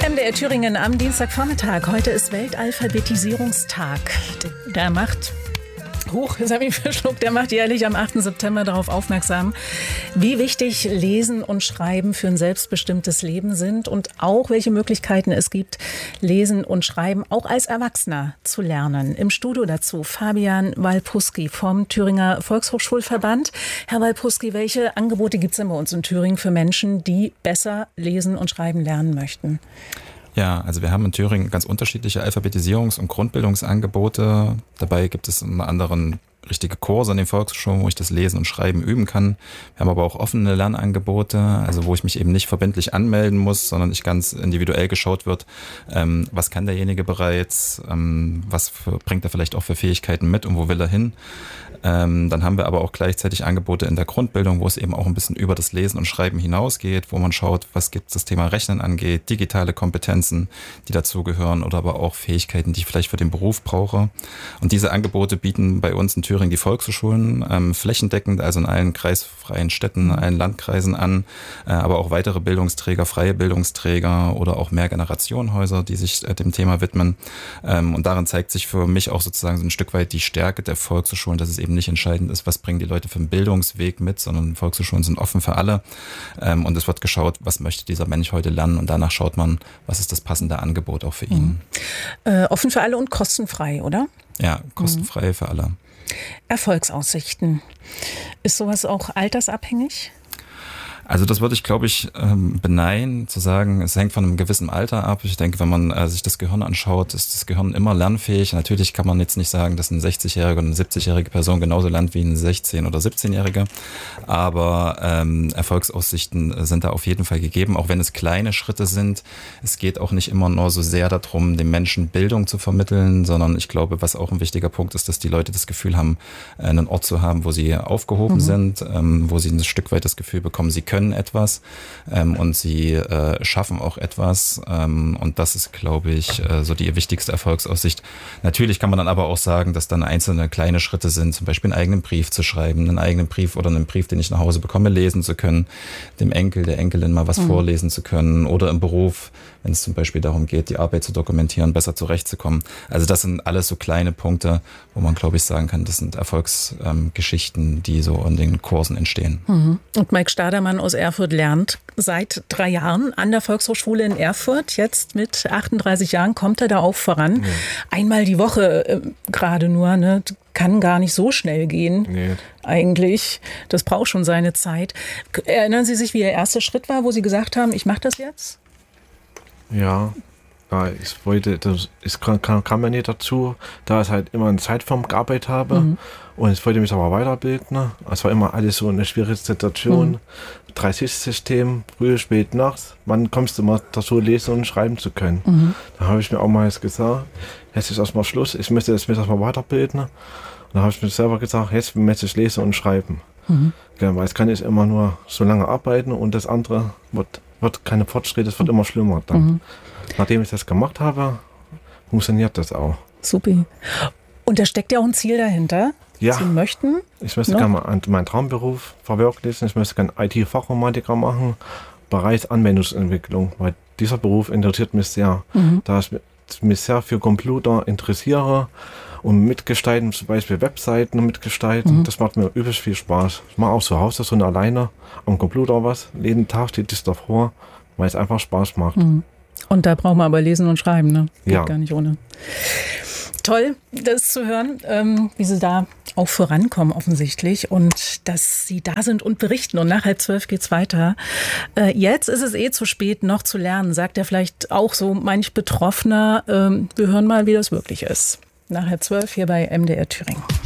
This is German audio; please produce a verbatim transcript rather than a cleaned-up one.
M D R Thüringen am Dienstagvormittag. Heute ist Weltalphabetisierungstag. Der macht, hoch, jetzt habe ich verschluckt, der macht jährlich am achten September darauf aufmerksam, wie wichtig Lesen und Schreiben für ein selbstbestimmtes Leben sind und auch welche Möglichkeiten es gibt, Lesen und Schreiben auch als Erwachsener zu lernen. Im Studio dazu Fabian Walpuski vom Thüringer Volkshochschulverband. Herr Walpuski, welche Angebote gibt es denn bei uns in Thüringen für Menschen, die besser lesen und schreiben lernen möchten? Ja, also wir haben in Thüringen ganz unterschiedliche Alphabetisierungs- und Grundbildungsangebote. Dabei gibt es unter anderem richtige Kurse an den Volkshochschulen, wo ich das Lesen und Schreiben üben kann. Wir haben aber auch offene Lernangebote, also wo ich mich eben nicht verbindlich anmelden muss, sondern ich ganz individuell geschaut wird, ähm, was kann derjenige bereits, ähm, was für, bringt er vielleicht auch für Fähigkeiten mit und wo will er hin. Ähm, dann haben wir aber auch gleichzeitig Angebote in der Grundbildung, wo es eben auch ein bisschen über das Lesen und Schreiben hinausgeht, wo man schaut, was gibt das Thema Rechnen angeht, digitale Kompetenzen, die dazugehören oder aber auch Fähigkeiten, die ich vielleicht für den Beruf brauche. Und diese Angebote bieten bei uns in Thüringen die Volkshochschulen ähm, flächendeckend, also in allen kreisfreien Städten, allen Landkreisen an, äh, aber auch weitere Bildungsträger, freie Bildungsträger oder auch Mehrgenerationenhäuser, die sich äh, dem Thema widmen. Ähm, und darin zeigt sich für mich auch sozusagen so ein Stück weit die Stärke der Volkshochschulen, dass es eben nicht entscheidend ist, was bringen die Leute für einen Bildungsweg mit, sondern Volkshochschulen sind offen für alle. Ähm, und es wird geschaut, was möchte dieser Mensch heute lernen und danach schaut man, was ist das passende Angebot auch für ihn. Mhm. Äh, offen für alle und kostenfrei, oder? Ja, kostenfrei mhm. für alle. Erfolgsaussichten. Ist sowas auch altersabhängig? Also das würde ich, glaube ich, beneiden, zu sagen, es hängt von einem gewissen Alter ab. Ich denke, wenn man äh, sich das Gehirn anschaut, ist das Gehirn immer lernfähig. Natürlich kann man jetzt nicht sagen, dass eine sechzigjährige oder eine siebzigjährige Person genauso lernt wie eine sechzehn- oder siebzehnjährige. Aber ähm, Erfolgsaussichten sind da auf jeden Fall gegeben, auch wenn es kleine Schritte sind. Es geht auch nicht immer nur so sehr darum, den Menschen Bildung zu vermitteln, sondern ich glaube, was auch ein wichtiger Punkt ist, dass die Leute das Gefühl haben, einen Ort zu haben, wo sie aufgehoben mhm. sind, ähm, wo sie ein Stück weit das Gefühl bekommen, sie können etwas ähm, und sie äh, schaffen auch etwas ähm, und das ist, glaube ich, äh, so die wichtigste Erfolgsaussicht. Natürlich kann man dann aber auch sagen, dass dann einzelne kleine Schritte sind, zum Beispiel einen eigenen Brief zu schreiben, einen eigenen Brief oder einen Brief, den ich nach Hause bekomme, lesen zu können, dem Enkel, der Enkelin mal was mhm. vorlesen zu können oder im Beruf, wenn es zum Beispiel darum geht, die Arbeit zu dokumentieren, besser zurechtzukommen. Also das sind alles so kleine Punkte, wo man, glaube ich, sagen kann, das sind Erfolgsgeschichten, ähm, die so in den Kursen entstehen. Mhm. Und Mike Stadermann aus Erfurt lernt seit drei Jahren an der Volkshochschule in Erfurt. Jetzt mit achtunddreißig Jahren kommt er da auch voran. Ja. Einmal die Woche äh, gerade nur, ne? Kann gar nicht so schnell gehen, nee. Eigentlich. Das braucht schon seine Zeit. Erinnern Sie sich, wie Ihr erster Schritt war, wo Sie gesagt haben, ich mache das jetzt? Ja, ja ich wollte, das, ich kam, kam ja nicht dazu, da ich halt immer in Zeitform gearbeitet habe mhm. und ich wollte mich aber weiterbilden. Es war immer alles so eine schwierige Situation. Mhm. Drei-Schicht-System, früh, spät, nachts. Wann kommst du mal dazu, lesen und schreiben zu können? Mhm. Da habe ich mir auch mal jetzt gesagt, jetzt ist erstmal Schluss, ich möchte jetzt mich erstmal weiterbilden. Und dann habe ich mir selber gesagt, jetzt möchte ich lesen und schreiben. Mhm. Ja, weil es kann ich immer nur so lange arbeiten und das andere wird, wird keine Fortschritte, es wird immer schlimmer dann. Mhm. Nachdem ich das gemacht habe, funktioniert das auch. Super. Und da steckt ja auch ein Ziel dahinter. Ja, Sie möchten? Ich möchte gerne meinen Traumberuf verwirklichen. Ich möchte gerne I T-Fachinformatiker machen, Bereich Anwendungsentwicklung, weil dieser Beruf interessiert mich sehr. Mhm. Da ich mich sehr für Computer interessiere und mitgestalten, zum Beispiel Webseiten mitgestalten, mhm. das macht mir übelst viel Spaß. Ich mache auch zu Hause so alleine am Computer was. Jeden Tag steht das davor, weil es einfach Spaß macht. Mhm. Und da braucht man aber lesen und schreiben, ne? Geht ja. gar nicht ohne. Toll, das zu hören, ähm, wie Sie da auch vorankommen offensichtlich und dass Sie da sind und berichten. Und nach halb zwölf geht's weiter. Äh, jetzt ist es eh zu spät, noch zu lernen, sagt ja vielleicht auch so manch Betroffener. Ähm, wir hören mal, wie das wirklich ist. Nach halb zwölf hier bei M D R Thüringen.